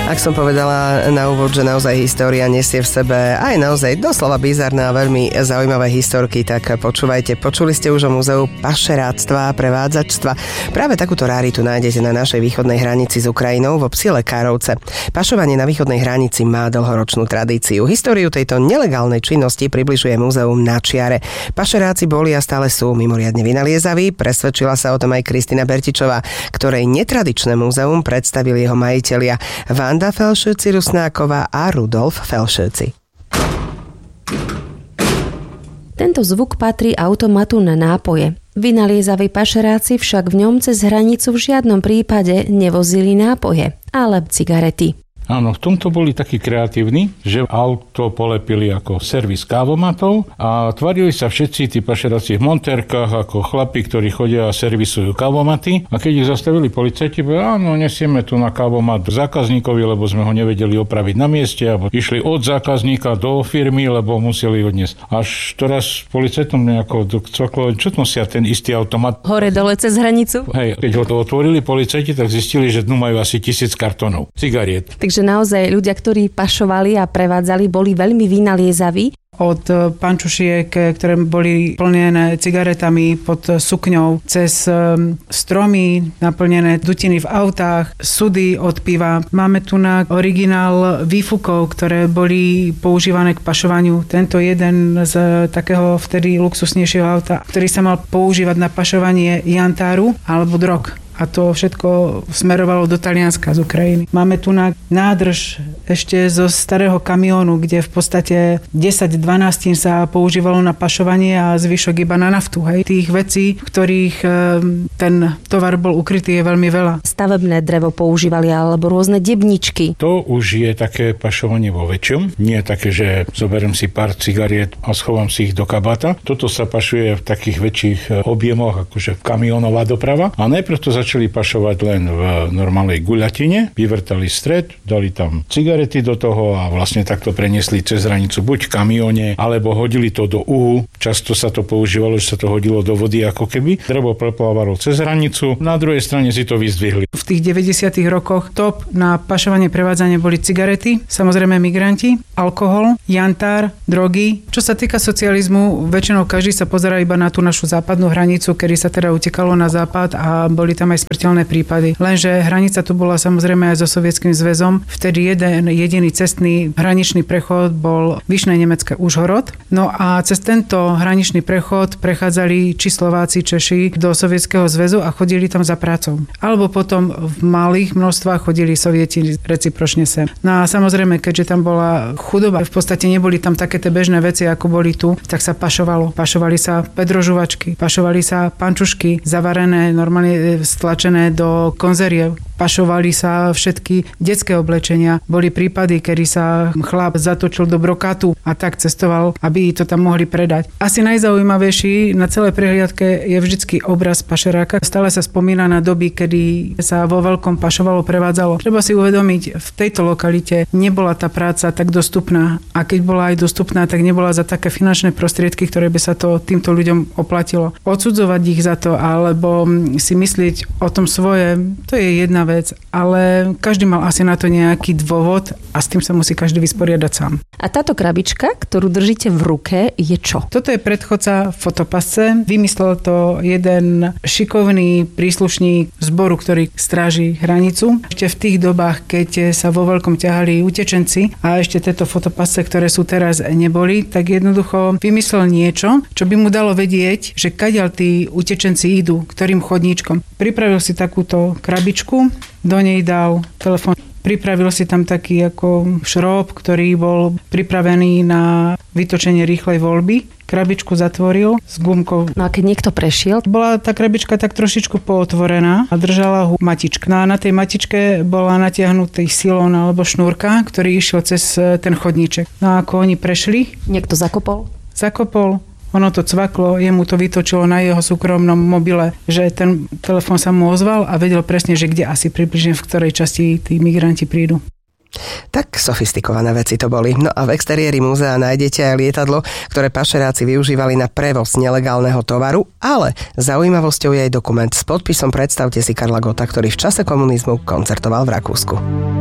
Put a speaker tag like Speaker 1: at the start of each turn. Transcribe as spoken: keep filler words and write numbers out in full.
Speaker 1: Ak som povedala na úvod, že naozaj história nesie v sebe aj naozaj doslova bizarné a veľmi zaujímavé historky, tak počúvajte. Počuli ste už o múzeu pašeráctva a prevádzačstva. Práve takúto raritu nájdete na našej východnej hranici s Ukrajinou v obci Lekárovce. Pašovanie na východnej hranici má dlhoročnú tradíciu. Históriu tejto nelegálnej činnosti približuje múzeum Na Čiare. Pašeráci boli a stále sú mimoriadne vynaliezaví. Presvedčila sa o tom aj Kristina Bertičová, ktorej netradičné múzeum predstavili jeho majitelia Vanda Felšúci-Rusnáková a Rudolf Felšúci.
Speaker 2: Tento zvuk patrí automatu na nápoje. Vynaliezaví pašeráci však v ňom cez hranicu v žiadnom prípade nevozili nápoje, ale cigarety.
Speaker 3: Áno, v tomto boli takí kreatívni, že auto polepili ako servis kávomatov a tvarili sa všetci tí pašeráci v montérkach ako chlapi, ktorí chodia a servisujú kávomaty. A keď ich zastavili policajti, povedali, áno, nesieme tu na kávomat zákazníkovi, lebo sme ho nevedeli opraviť na mieste, alebo išli od zákazníka do firmy, lebo museli odniesť. Až teraz policajtom nejako coklo, čo nosia ten istý automat?
Speaker 2: Hore dole cez hranicu?
Speaker 3: Hej, keď ho to otvorili policajti, tak zistili, že dnu majú asi tisíc kartónov cigariet.
Speaker 2: Takže že naozaj ľudia, ktorí pašovali a prevádzali, boli veľmi vynaliezaví.
Speaker 4: Od pančušiek, ktoré boli plnené cigaretami pod sukňou, cez stromy naplnené dutiny v autách, sudy od piva. Máme tu na originál výfukov, ktoré boli používané k pašovaniu. Tento jeden z takého vtedy luxusnejšieho auta, ktorý sa mal používať na pašovanie jantáru alebo drog. A to všetko smerovalo do Talianska z Ukrajiny. Máme tu na nádrž ešte zo starého kamiónu, kde v podstate desať dvanástin sa používalo na pašovanie a zvyšok iba na naftu. Hej. Tých vecí, v ktorých ten tovar bol ukrytý, je veľmi veľa.
Speaker 2: Stavebné drevo používali alebo rôzne debničky.
Speaker 3: To už je také pašovanie vo väčšom. Nie také, že zoberiem si pár cigariet a schovám si ich do kabáta. Toto sa pašuje v takých väčších objemoch, akože kamionová doprava. A najprv to začali pašovať len v normálnej guľatine, vyvrtali stred, dali tam cigarety do toho a vlastne takto preniesli cez hranicu buď v kamióne, alebo hodili to do uhu. Často sa to používalo, že sa to hodilo do vody ako keby. Drevo preplávalo cez hranicu, na druhej strane si to vyzdvihli.
Speaker 4: V tých deväťdesiatych rokoch top na pašovanie prevádzanie boli cigarety, samozrejme migranti, alkohol, jantár, drogy. Čo sa týka socializmu, väčšinou každý sa pozerá iba na tú našu západnú hranicu, kedy sa teda utekalo na západ a boli tam aj smrteľné prípady. Lenže hranica tu bola samozrejme aj so Sovietským zväzom. Vtedy jeden jediný cestný hraničný prechod bol Vyšné nemecké Užhorod. No a cez tento hraničný prechod prechádzali či Slováci, Češi do Sovietskeho zväzu a chodili tam za prácou. Alebo potom v malých množstvách chodili Sovieti recipročne sem. No a samozrejme, keďže tam bola chudoba, v podstate neboli tam také tie bežné veci, ako boli tu, tak sa pašovalo. Pašovali sa pedrožuvačky, pašovali sa pančušky, zavarené normálne stlačené do konzeriev. Pašovali sa všetky detské oblečenia. Boli prípady, kedy sa chlap zatočil do brokátu a tak cestoval, aby to tam mohli predať. Asi najzaujímavejší na celej prehliadke je vždycky obraz pašeráka. Stále sa spomína na doby, kedy sa vo veľkom pašovalo, prevádzalo. Treba si uvedomiť, v tejto lokalite nebola tá práca tak dostupná. A keď bola aj dostupná, tak nebola za také finančné prostriedky, ktoré by sa to týmto ľuďom oplatilo. Odsudzovať ich za to, alebo si myslieť o tom svoje, to je jedna vec, ale každý mal asi na to nejaký dôvod a s tým sa musí každý vysporiadať sám.
Speaker 2: A táto krabička, ktorú držíte v ruke, je čo?
Speaker 4: Toto je predchodca fotopasce. Vymyslel to jeden šikovný príslušník zboru, ktorý stráži hranicu. Ešte v tých dobách, keď sa vo veľkom ťahali utečenci a ešte tieto fotopasce, ktoré sú teraz, neboli, tak jednoducho vymyslel niečo, čo by mu dalo vedieť, že kadiaľ tí utečenci idú, ktorým chodníčkom. Pripravil si takúto krabičku, do nej dal telefón. Pripravil si tam taký ako šrob, ktorý bol pripravený na vytočenie rýchlej voľby. Krabičku zatvoril s gumkou.
Speaker 2: No a keď niekto prešiel?
Speaker 4: Bola tá krabička tak trošičku pootvorená a držala ho matička. No a na tej matičke bola natiahnutý silón alebo šnúrka, ktorý išiel cez ten chodníček. No a ako oni prešli?
Speaker 2: Niekto zakopol?
Speaker 4: Zakopol. Ono to cvaklo, jemu to vytočilo na jeho súkromnom mobile, že ten telefón sa mu ozval a vedel presne, že kde asi približne v ktorej časti tí migranti prídu.
Speaker 1: Tak sofistikované veci to boli. No a v exteriéri múzea nájdete aj lietadlo, ktoré pašeráci využívali na prevoz nelegálneho tovaru, ale zaujímavosťou je aj dokument s podpisom Predstavte si Karla Gotta, ktorý v čase komunizmu koncertoval v Rakúsku.